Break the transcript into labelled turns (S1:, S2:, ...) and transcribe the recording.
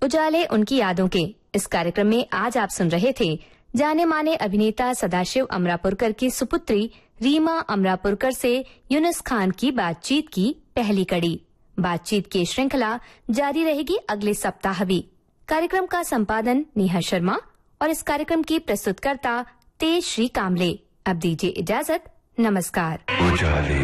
S1: उजाले उनकी यादों के इस कार्यक्रम में आज आप सुन रहे थे जाने माने अभिनेता सदाशिव अमरापुरकर की सुपुत्री रीमा अमरापुरकर से यूनुस खान की बातचीत की पहली कड़ी। बातचीत की श्रृंखला जारी रहेगी अगले सप्ताह भी। कार्यक्रम का संपादन नेहा शर्मा और इस कार्यक्रम की प्रस्तुतकर्ता तेज श्री कामले। अब दीजिए इजाजत, नमस्कार।